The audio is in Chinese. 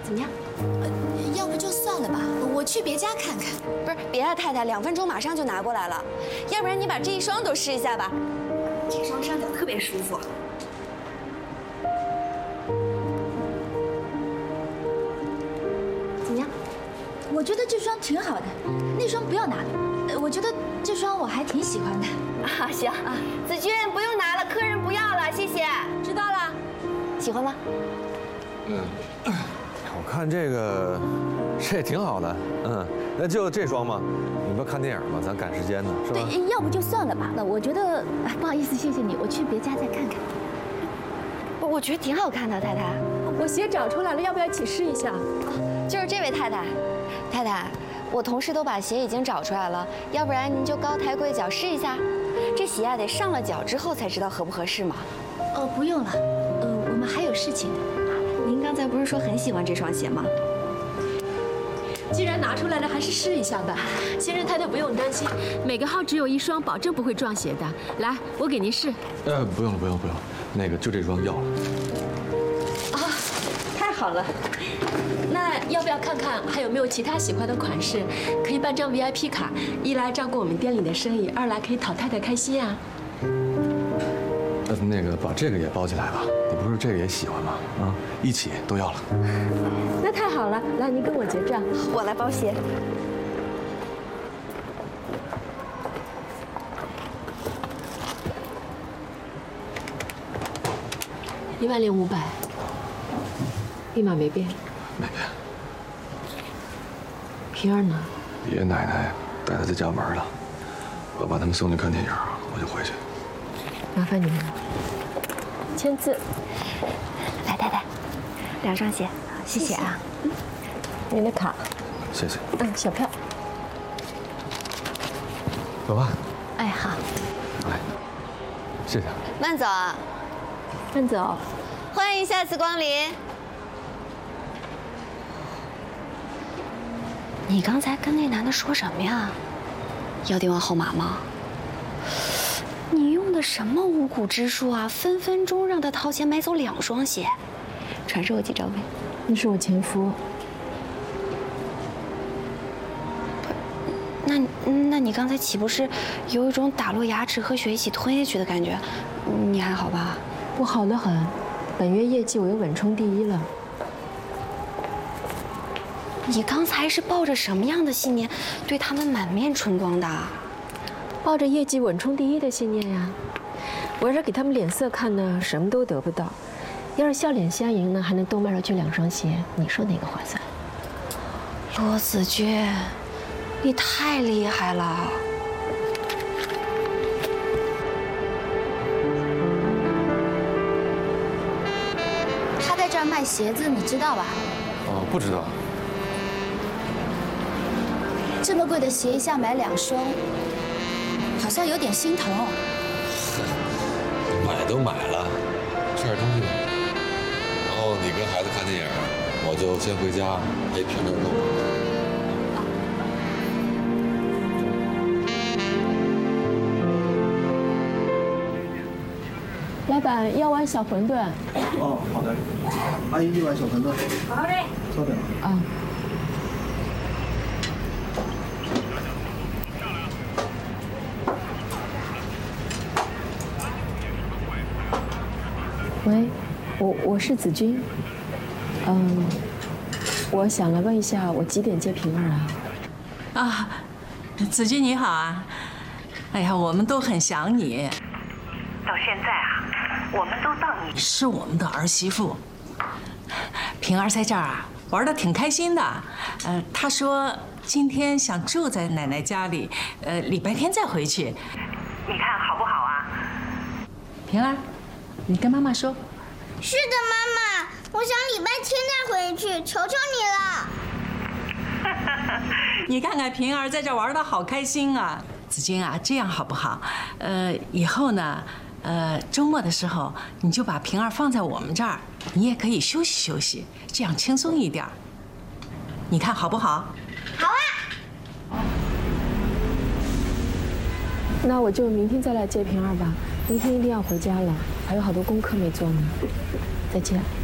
怎么样？ 要不就算了吧，我去别家看看。 不是，别啊，太太，2分钟马上就拿过来了。要不然你把这一双都试一下吧，这双上脚特别舒服。 怎么样？ 我觉得这双挺好的，那双不要拿。我觉得这双我还挺喜欢的。 啊，行啊，子君不用拿了，客人不要了，谢谢。 知道了。 喜欢吗？ 我看这也挺好的，那就这双嘛。你不看电影吗？咱赶时间呢，是吧？ 对，要不就算了吧。我觉得，不好意思，谢谢你，我去别家再看看。 我觉得挺好看的，太太。 我鞋找出来了，要不要一起试一下？ 就是这位太太，太太，我同事都把鞋已经找出来了，要不然您就高抬贵脚试一下。这鞋啊，得上了脚之后才知道合不合适嘛。 不用了，我们还有事情。 您刚才不是说很喜欢这双鞋吗？ 既然拿出来了，还是试一下吧。先生太太不用担心，每个号只有1双，保证不会撞鞋的。来，我给您试。 不用了，那个就这双要了。 太好了，那要不要看看还有没有其他喜欢的款式？可以办张 VIP 卡，一来照顾我们店里的生意，二来可以讨太太开心啊。 那个把这个也包起来吧，你不是这个也喜欢吗？一起都要了。 那太好了，来，您跟我结账， 我来包鞋。 10500，密码没变。 没变。 平儿呢？ 爷爷奶奶带他在家玩了，我把他们送去看电影，我就回去。 麻烦你们了，签字。 来，太太，2双鞋，谢谢啊。 您的卡。 谢谢。 小票。 走吧。 哎，好。 来，谢谢。 慢走啊。 慢走。 欢迎下次光临。你刚才跟那男的说什么呀？要电话号码吗？你用的什么五谷之术啊？分分钟让他掏钱买走2双鞋，传授我几招呗。 那是我前夫。 那你刚才岂不是有一种打落牙齿和血一起吞下去的感觉？你还好吧？ 我好得很，本月业绩我又稳冲第1了。 你刚才是抱着什么样的信念，对他们满面春光的？ 抱着业绩稳冲第1的信念呀。我要是给他们脸色看呢，什么都得不到；要是笑脸相迎呢，还能多卖出去2双鞋。你说哪个划算？ 罗子君，你太厉害了！ 他在这儿卖鞋子，你知道吧？ 不知道。 这么贵的鞋一下买2双，好像有点心疼哦。 买都买了，吃点东西吧。然后你跟孩子看电影，我就先回家陪平儿弄。 老板要碗小馄饨。 好的。阿姨1碗小馄饨。好嘞。稍等。 喂，我是子君。我想来问一下，我几点接平儿啊？ 子君你好啊！哎呀，我们都很想你。到现在啊，我们都当你是我们的儿媳妇。平儿在这儿啊，玩得挺开心的。她说今天想住在奶奶家里，礼拜天再回去。你看好不好啊？平儿，你跟妈妈说。 是的，妈妈，我想礼拜天再回去，求求你了。 你看看平儿在这玩得好开心啊！子君啊，这样好不好？以后呢，周末的时候你就把平儿放在我们这儿，你也可以休息休息，这样轻松一点。你看好不好？ 好啊。 那我就明天再来接平儿吧，明天一定要回家了，还有好多功课没做呢。再见。